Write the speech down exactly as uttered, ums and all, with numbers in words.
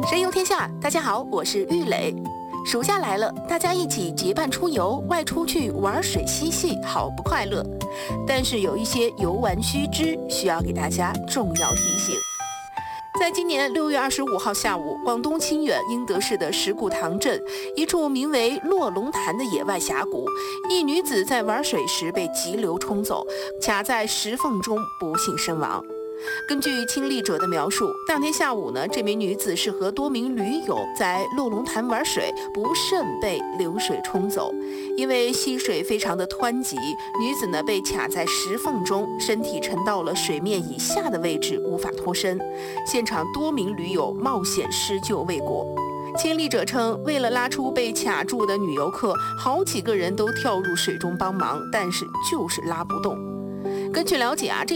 神游天下，大家好，我是玉磊。暑假来了，大家一起结伴出游，外出去玩水嬉戏，好不快乐。但是有一些游玩须知，需要给大家重要提醒。在今年六月二十五号下午，广东清远英德市的石鼓塘镇一处名为落龙潭的野外峡谷，一女子在玩水时被急流冲走，卡在石缝中不幸身亡。根据亲历者的描述，当天下午呢，这名女子是和多名驴友在落龙潭玩水，不慎被流水冲走。因为溪水非常的湍急，女子呢被卡在石缝中，身体沉到了水面以下的位置，无法脱身。现场多名驴友冒险施救未果。亲历者称，为了拉出被卡住的女游客，好几个人都跳入水中帮忙，但是就是拉不动。根据了解啊，这